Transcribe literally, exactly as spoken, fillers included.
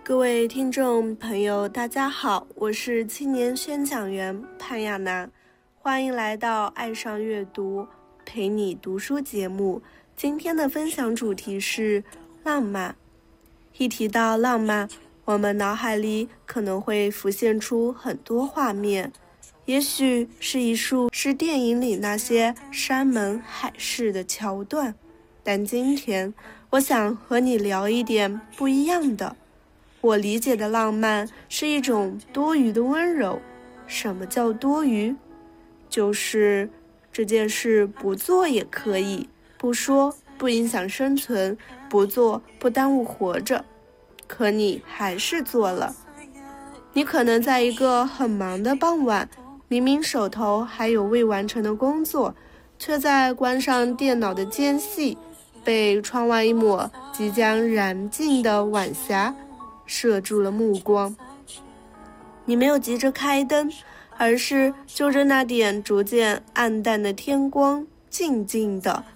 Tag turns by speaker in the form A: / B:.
A: 各位听众朋友大家好，我是青年宣讲员潘亚娜，欢迎来到爱上阅读陪你读书节目。今天的分享主题是浪漫。一提到浪漫，我们脑海里可能会浮现出很多画面，也许是一束是电影里那些山盟海誓的桥段，但今天我想和你聊一点不一样的。我理解的浪漫是一种多余的温柔。什么叫多余？就是这件事不做也可以，不说不影响生存，不做不耽误活着，可你还是做了。你可能在一个很忙的傍晚，明明手头还有未完成的工作，却在关上电脑的间隙，被窗外一抹即将燃尽的晚霞射住了目光。你没有急着开灯，而是就着那点逐渐暗淡的天光，静静地